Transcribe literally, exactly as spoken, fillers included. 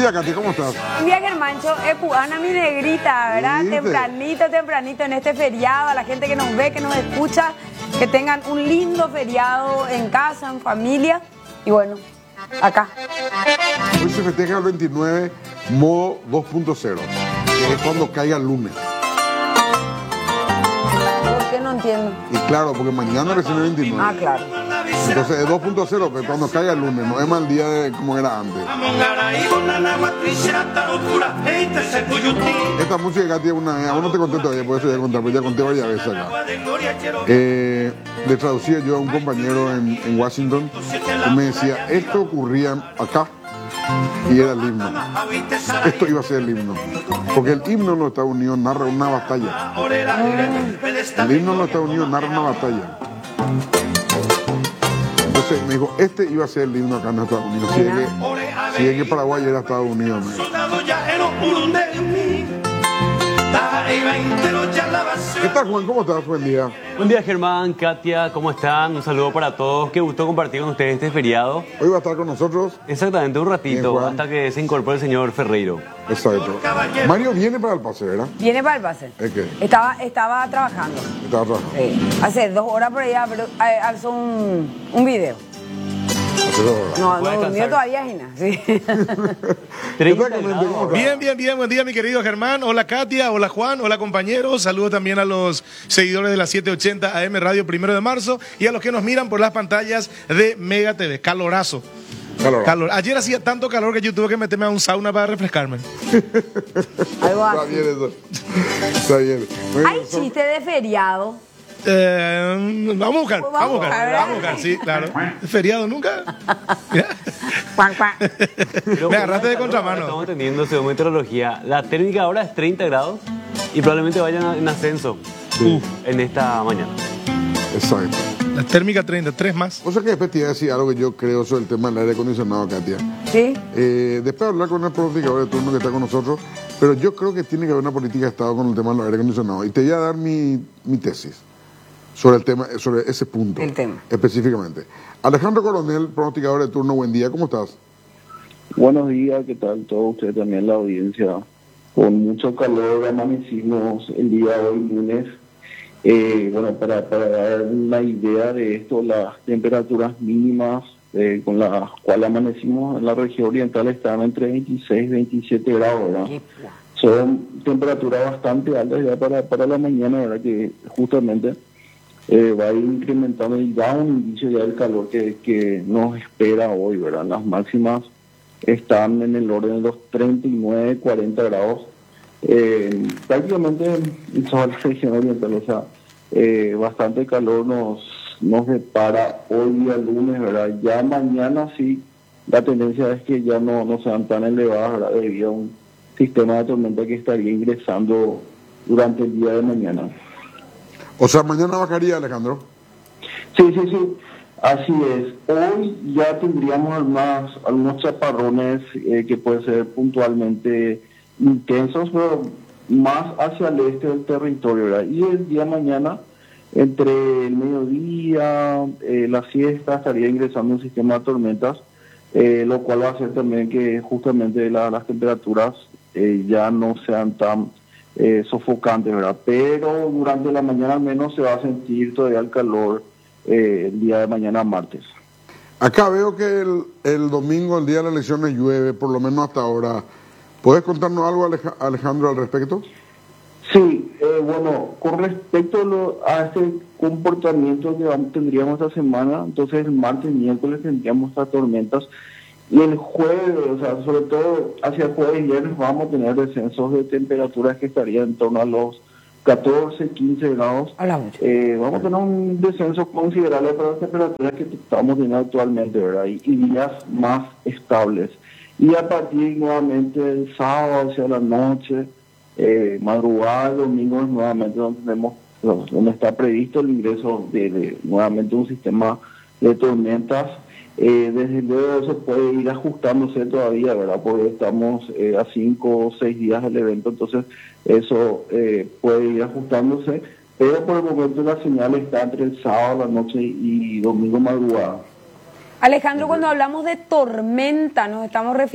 día, Katy, ¿cómo estás? Buen día, Germancho. Es cubana mi negrita, ¿verdad? ¿Viste? Tempranito, tempranito en este feriado. A la gente que nos ve, que nos escucha, que tengan un lindo feriado en casa, en familia. Y bueno, acá. Hoy se festeja el veintinueve, modo dos punto cero, que es cuando caiga el lunes. ¿Por qué no entiendo? Y claro, porque mañana recién es veintinueve. Ah, claro. Entonces es dos punto cero, pero cuando caiga el lunes, no es más el día de como era antes. Esta música, Katy, es una... Aún no te conté todavía, por eso ya conté, pero ya conté varias veces acá. Eh, le traducía yo a un compañero en, en Washington y me decía, esto ocurría acá y era el himno. Esto iba a ser el himno. Porque el himno en los Estados Unidos narra una batalla. El himno en los Estados Unidos narra una batalla. Entonces me dijo, este iba a ser el himno acá en Estados Unidos. Si es que, si es que Paraguay era Estados Unidos. Me dijo. ¿Qué tal, Juan? ¿Cómo estás? Buen día. Buen día, Germán, Katia, ¿cómo están? Un saludo para todos. Qué gusto compartir con ustedes este feriado. Hoy va a estar con nosotros. Exactamente, un ratito, Bien, hasta que se incorpore el señor Ferreiro. Exacto. Mario viene para el pase, ¿verdad? Viene para el pase. ¿Es qué? Estaba, estaba trabajando. Estaba trabajando. Sí. Hace dos horas por allá, pero eh, alzó un, un video. Hace dos horas. No, Puede no durmió alcanzar. todavía, Gina. Sí. treinta Exactamente, grados. ¿cómo estás? Bien, bien, bien. Buen día, mi querido Germán. Hola, Katia. Hola, Juan. Hola, compañeros. Saludo también a los seguidores de la setecientos ochenta A M Radio Primero de Marzo y a los que nos miran por las pantallas de Mega T V. Calorazo. Calor. Calor. Ayer hacía tanto calor que yo tuve que meterme a un sauna para refrescarme. Algo Está así. bien eso. Está bien. Muy Hay bien, son- chiste de feriado. Eh, vamos a buscar, Vamos vamos a a buscar, buscar, vamos a buscar, sí, claro. ¿Feriado nunca? Mira. Cuac, cuac. Pero Me con agarraste de el calor contramano. ahora Estamos teniendo según meteorología. La térmica ahora es treinta grados y probablemente vayan en ascenso Sí. en esta mañana. Exacto. La térmica treinta, tres más. O sea que después te iba a decir algo que yo creo sobre el tema del aire acondicionado, Katia. ¿Sí? Eh, después de hablar con el pronosticador de turno que está con nosotros, pero yo creo que tiene que haber una política de Estado con el tema del aire acondicionado. Y te voy a dar mi, mi tesis sobre el tema, sobre ese punto. El tema. Específicamente. Alejandro Coronel, pronosticador de turno, buen día, ¿cómo estás? Buenos días, ¿qué tal? Todos ustedes también, la audiencia. Con mucho calor amanecimos el día de hoy, lunes. Eh, bueno, para, para dar una idea de esto, las temperaturas mínimas eh, con las cuales amanecimos en la región oriental están entre veintiséis y veintisiete grados, ¿verdad? Qué- Son temperaturas bastante altas ya para, para la mañana, ¿verdad? Que justamente eh, va a ir incrementando y da un indicio ya del calor que, que nos espera hoy, ¿verdad? Las máximas están en el orden de los treinta y nueve, cuarenta grados. Eh, prácticamente en toda la región oriental, o sea, eh, bastante calor nos, nos depara hoy día lunes, ¿verdad? Ya mañana sí, la tendencia es que ya no, no sean tan elevadas, ¿verdad? Debido a un sistema de tormenta que estaría ingresando durante el día de mañana. O sea, mañana bajaría, Alejandro. Sí, sí, sí, así es. Hoy ya tendríamos algunas, algunos chaparrones eh, que pueden ser puntualmente intensos, pero más hacia el este del territorio, ¿verdad? Y el día de mañana, entre el mediodía, eh, la siesta, estaría ingresando un sistema de tormentas, eh, lo cual va a hacer también que justamente la- las temperaturas eh, ya no sean tan eh, sofocantes, ¿verdad? Pero durante la mañana al menos se va a sentir todavía el calor eh, el día de mañana martes. Acá veo que el, el domingo, el día de las elecciones, llueve, por lo menos hasta ahora. ¿Puedes contarnos algo, Aleja- Alejandro, al respecto? Sí, eh, bueno, con respecto a, lo- a este comportamiento que vamos- tendríamos esta semana, entonces el martes y miércoles tendríamos estas tormentas y el jueves, o sea, sobre todo hacia el jueves y viernes vamos a tener descensos de temperaturas que estarían en torno a los catorce, quince grados. Habla mucho. Eh, vamos a tener un descenso considerable para las temperaturas que estamos teniendo actualmente, ¿verdad? Y, y días más estables. Y a partir nuevamente del sábado hacia la noche, eh, madrugada, el domingo es nuevamente donde tenemos, donde está previsto el ingreso de, de nuevamente un sistema de tormentas. Eh, desde luego eso puede ir ajustándose todavía, ¿verdad? Porque estamos eh, a cinco o seis días del evento, entonces eso eh, puede ir ajustándose, pero por el momento la señal está entre el sábado, la noche y domingo madrugada. Alejandro, cuando hablamos de tormenta, nos estamos refiriendo